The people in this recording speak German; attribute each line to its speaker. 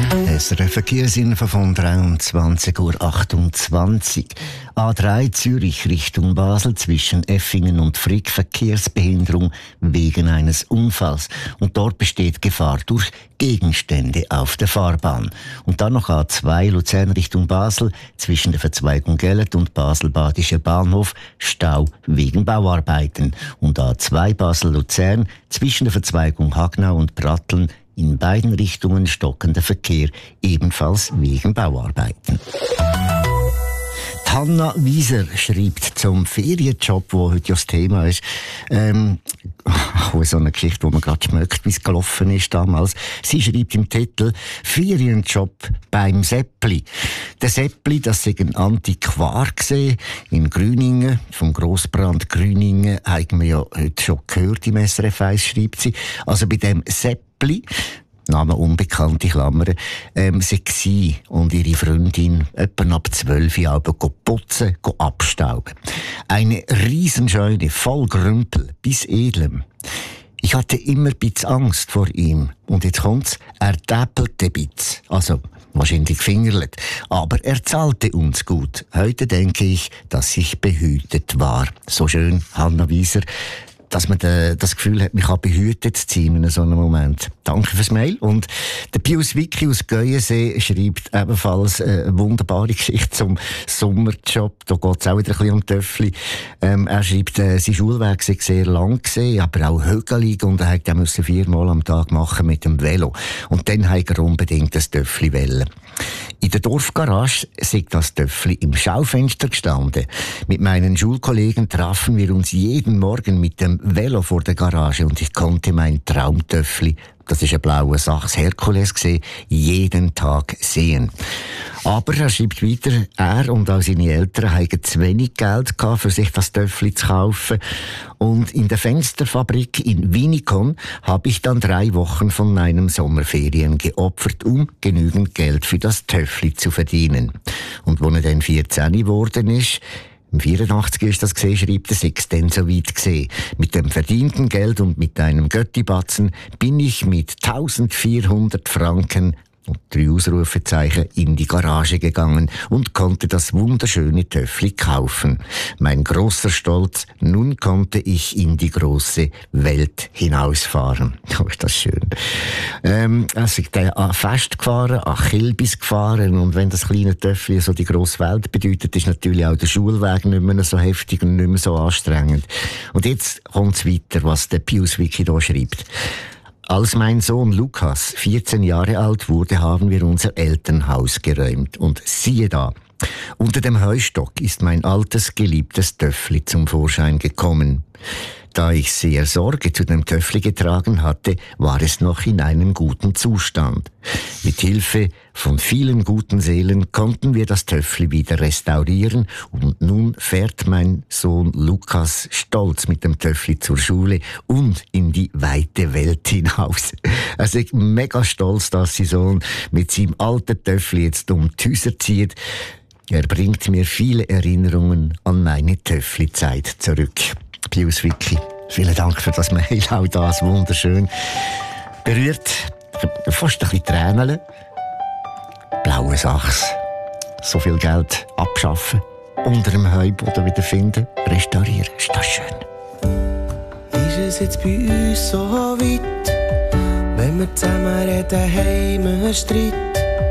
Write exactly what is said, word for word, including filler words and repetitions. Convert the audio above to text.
Speaker 1: S R F Verkehrsinfo von dreiundzwanzig Uhr achtundzwanzig. A drei Zürich Richtung Basel zwischen Effingen und Frick Verkehrsbehinderung wegen eines Unfalls. Und dort besteht Gefahr durch Gegenstände auf der Fahrbahn. Und dann noch A zwei Luzern Richtung Basel zwischen der Verzweigung Gellert und Basel-Badischer Bahnhof Stau wegen Bauarbeiten. Und A zwei Basel-Luzern zwischen der Verzweigung Hagnau und Pratteln in beiden Richtungen stockender Verkehr, ebenfalls wegen Bauarbeiten. Hanna Wieser schreibt zum Ferienjob, wo heute ja das Thema ist, ähm, auch so eine Geschichte, wo man gerade schmeckt, wie es gelaufen ist damals. Sie schreibt im Titel «Ferienjob beim Seppli». Der Seppli, das ist ein Antiquar gesehen in Grüningen, vom Grossbrand Grüningen, haben wir ja heute schon gehört im S R F eins, schreibt sie. Also bei dem Seppli, Name unbekannte Klammern, ähm, sie gsi und ihre Freundin etwa ab zwölf Jahren putzen, abstauben. Eine Riesenscheune, voll Grümpel, bis edlem. Ich hatte immer ein bisschen Angst vor ihm. Und jetzt kommt's, er täpelte ein bisschen. Also, wahrscheinlich fingerlet. Aber er zahlte uns gut. Heute denke ich, dass ich behütet war. So schön, Hanna Wieser, dass man de, das Gefühl hat, man kann behütet sein in so einem Moment. Danke fürs Mail. Und der Pius Wicki aus Geuensee schreibt ebenfalls eine wunderbare Geschichte zum Sommerjob. Da geht es auch wieder ein bisschen um Töffli. Ähm, er schreibt, äh, sein Schulweg sei sehr lang gewesen, aber auch hügelig, und er musste viermal am Tag machen mit dem Velo. Und dann hat er unbedingt das Töffli wollen. In der Dorfgarage sei das Töffli im Schaufenster gestanden. Mit meinen Schulkollegen trafen wir uns jeden Morgen mit dem Velo vor der Garage und ich konnte mein Traumtöffli, das ist ein blauer Sachs Herkules gesehen, jeden Tag sehen. Aber er schreibt weiter, er und auch seine Eltern hatten zu wenig Geld gehabt, für sich das Töffli zu kaufen. Und in der Fensterfabrik in Winikon habe ich dann drei Wochen von meinen Sommerferien geopfert, um genügend Geld für das Töffli zu verdienen. Und als er dann vierzehn geworden ist, im vierundachtzig ist das gesehen, schreibt er, sei es dann so weit gesehen. Mit dem verdienten Geld und mit einem Göttibatzen bin ich mit eintausendvierhundert Franken und drei Ausrufezeichen in die Garage gegangen und konnte das wunderschöne Töffli kaufen. Mein großer Stolz, nun konnte ich in die große Welt hinausfahren. Oh, ist das schön. Ähm, also ich bin an Fest gefahren, an Kilbis gefahren, und wenn das kleine Töffli so die grosse Welt bedeutet, ist natürlich auch der Schulweg nicht mehr so heftig und nicht mehr so anstrengend. Und jetzt kommt's weiter, was der Pius Wicki da schreibt. Als mein Sohn Lukas vierzehn Jahre alt wurde, haben wir unser Elternhaus geräumt. Und siehe da, unter dem Heustock ist mein altes, geliebtes Töffli zum Vorschein gekommen. Da ich sehr Sorge zu dem Töffli getragen hatte, war es noch in einem guten Zustand. Mit Hilfe von vielen guten Seelen konnten wir das Töffli wieder restaurieren, und nun fährt mein Sohn Lukas stolz mit dem Töffli zur Schule und in die weite Welt hinaus. Er ist mega stolz, dass sein Sohn mit seinem alten Töffli jetzt um die Häuser zieht. Er bringt mir viele Erinnerungen an meine Töffli-Zeit zurück. Pius Wicki, vielen Dank für das Mail, auch das wunderschön. Berührt, fast ein bisschen Tränen. Blaue Sachs. So viel Geld abschaffen, unter dem Heuboden wiederfinden, restaurieren. Ist das schön?
Speaker 2: Ist es jetzt bei uns so weit, wenn wir zusammen reden, haben wir Streit?